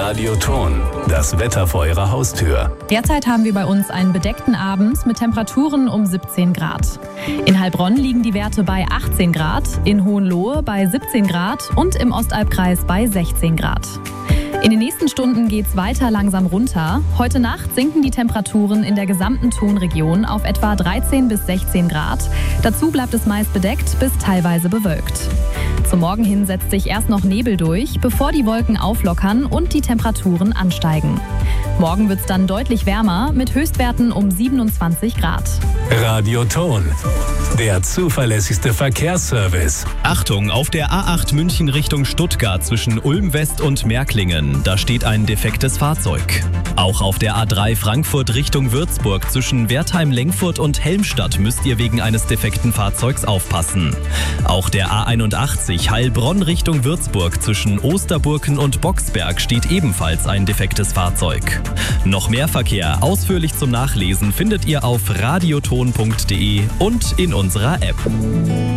Radioton, das Wetter vor Ihrer Haustür. Derzeit haben wir bei uns einen bedeckten Abend mit Temperaturen um 17 Grad. In Heilbronn liegen die Werte bei 18 Grad, in Hohenlohe bei 17 Grad und im Ostalbkreis bei 16 Grad. In den nächsten Stunden geht's weiter langsam runter. Heute Nacht sinken die Temperaturen in der gesamten Tonregion auf etwa 13 bis 16 Grad. Dazu bleibt es meist bedeckt bis teilweise bewölkt. Zum Morgen hin setzt sich erst noch Nebel durch, bevor die Wolken auflockern und die Temperaturen ansteigen. Morgen wird's dann deutlich wärmer mit Höchstwerten um 27 Grad. Radioton, der zuverlässigste Verkehrsservice. Achtung, auf der A8 München Richtung Stuttgart zwischen Ulm West und Märklingen, da steht ein defektes Fahrzeug. Auch auf der A3 Frankfurt Richtung Würzburg zwischen Wertheim-Lengfurt und Helmstadt müsst ihr wegen eines defekten Fahrzeugs aufpassen. Auch der A81 Heilbronn Richtung Würzburg zwischen Osterburken und Boxberg steht ebenfalls ein defektes Fahrzeug. Noch mehr Verkehr ausführlich zum Nachlesen findet ihr auf radioton.de und in unserer App.